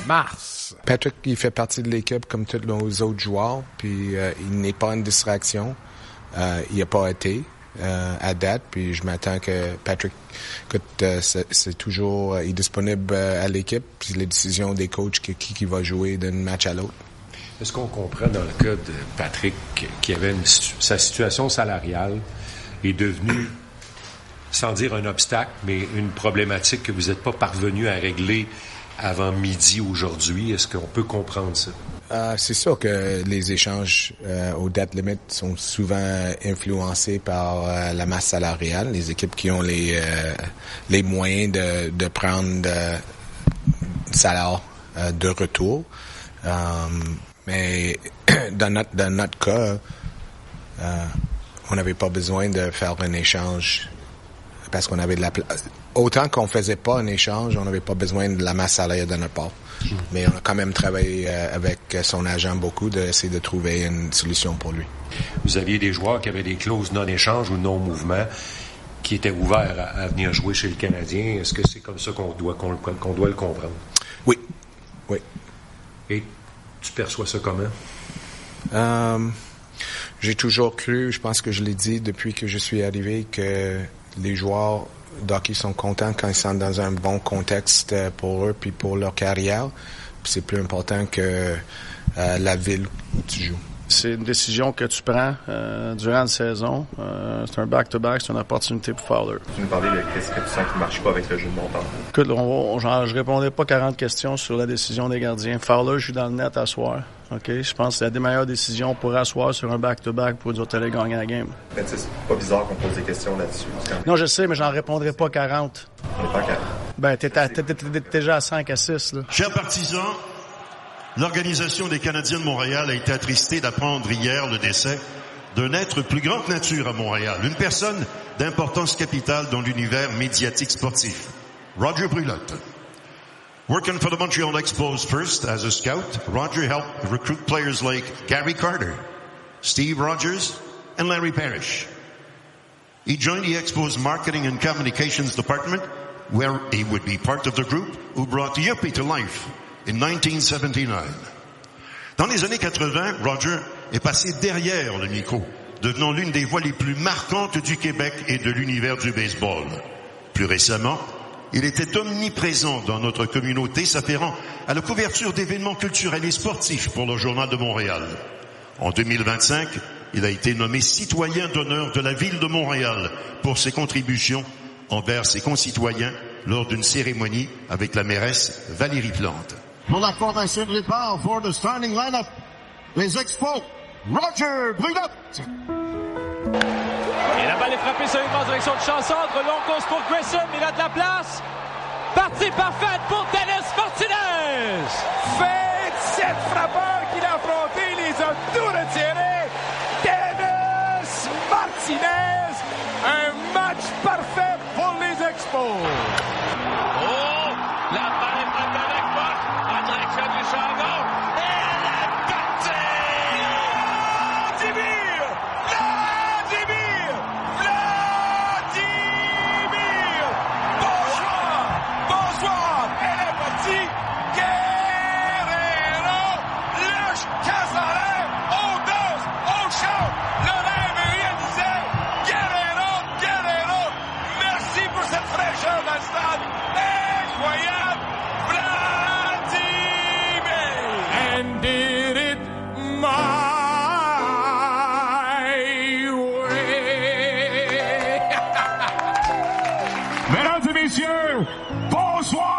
mars. Patrick, il fait partie de l'équipe comme tous nos autres joueurs, puis il n'est pas une distraction. Il n'a pas été à date, puis je m'attends que Patrick, c'est toujours il est disponible à l'équipe, puis les décisions des coachs qui va jouer d'un match à l'autre. Est-ce qu'on comprend dans le cas de Patrick qui avait sa situation salariale est devenue, sans dire un obstacle, mais une problématique que vous n'êtes pas parvenu à régler avant midi aujourd'hui? Est-ce qu'on peut comprendre ça? C'est sûr que les échanges aux dates limites sont souvent influencés par la masse salariale. Les équipes qui ont les moyens de prendre salaire de retour. Mais dans notre cas, on n'avait pas besoin de faire un échange parce qu'on avait de la place. Autant qu'on faisait pas un échange, on n'avait pas besoin de la masse salariale de notre part. Mais on a quand même travaillé avec son agent beaucoup d'essayer de trouver une solution pour lui. Vous aviez des joueurs qui avaient des clauses non-échange ou non-mouvement qui étaient ouverts à venir jouer chez le Canadien. Est-ce que c'est comme ça qu'on doit le comprendre? Oui. Et tu perçois ça comment? J'ai toujours cru, je pense que je l'ai dit depuis que je suis arrivé, que les joueurs d'hockey sont contents quand ils sont dans un bon contexte pour eux puis pour leur carrière. Puis c'est plus important que la ville où tu joues. C'est une décision que tu prends durant la saison. C'est un back-to-back, c'est une opportunité pour Fowler. Tu nous parlais de qu'est-ce que tu sens qui ne marche pas avec le jeu de montant. Écoute, je répondrai pas 40 questions sur la décision des gardiens. Fowler joue dans le net à soir. Okay? Je pense que c'est la des meilleures décisions pour asseoir sur un back-to-back pour nous autres aller gagner la game. Mais c'est pas bizarre qu'on pose des questions là-dessus. Non, je sais, mais j'en répondrai pas 40. On n'est pas à 40. Ben, t'es déjà à 5 à 6, là. Chers partisans, l'Organisation des Canadiens de Montréal a été attristée d'apprendre hier le décès d'un être plus grande nature à Montréal, une personne d'importance capitale dans l'univers médiatique sportif, Roger Brulotte. Working for the Montreal Expos first as a scout, Roger helped recruit players like Gary Carter, Steve Rogers, and Larry Parrish. He joined the Expos marketing and communications department, where he would be part of the group who brought Yuppie to life in 1979. Dans les années 80, Roger est passé derrière le micro, devenant l'une des voix les plus marquantes du Québec et de l'univers du baseball. Plus récemment, il était omniprésent dans notre communauté, s'afférant à la couverture d'événements culturels et sportifs pour le Journal de Montréal. En 2025, il a été nommé citoyen d'honneur de la ville de Montréal pour ses contributions envers ses concitoyens lors d'une cérémonie avec la mairesse Valérie Plante. Pour la formation de départ for the starting line-up, les Expos, Roger Brulotte. Et la balle est frappée solidement en direction de Chassandre. Long course pour Grissom, il a de la place. Partie parfaite pour Dennis Martinez. 27 frappeurs qu'il a affrontés, les a tout retirés. Dennis Martinez, un match parfait pour les Expos. Oh, la balle est frappée avec Buck en direction du Chagnon. Et la partie! Vladimir! Vladimir! Vladimir! Bonsoir! Elle est partie! Guerrero! Lush! Casaret! On danse! On chante! Le rêve est réalisé! Guerrero! Merci pour cette fraîcheur dans le stade! Incroyable! Vladimir! And did it Mesdames et messieurs, bonsoir!